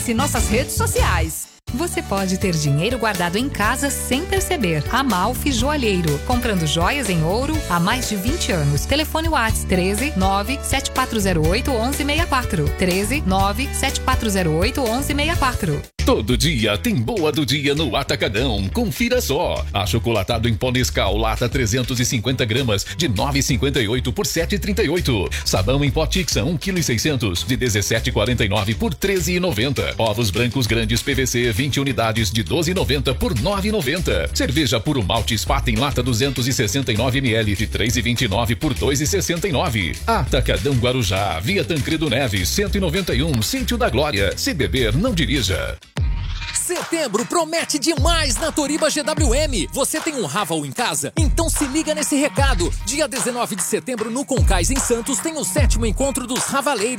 nossas redes sociais. Você pode ter dinheiro guardado em casa sem perceber. Amalfi Joalheiro. Comprando joias em ouro há mais de 20 anos. Telefone WhatsApp 13 97408 1164. 13 97408 1164. Todo dia tem boa do dia no Atacadão. Confira só. Achocolatado em pó Nescau, lata 350 gramas, de 9,58 por 7,38. Sabão em pó Tixa, 1,6 kg, de 17,49 por 13,90. Ovos brancos grandes PVC, 20 unidades, de 12,90 por 9,90. Cerveja Puro Malte Spaten, lata 269 ml, de 3,29 por 2,69. Atacadão Guarujá, Via Tancredo Neves, 191, Sítio da Glória. Se beber, não dirija. Setembro promete demais na Toriba GWM. Você tem um Raval em casa? Então se liga nesse recado. Dia 19 de setembro no Concais em Santos tem o 7º encontro dos Ravaleiros.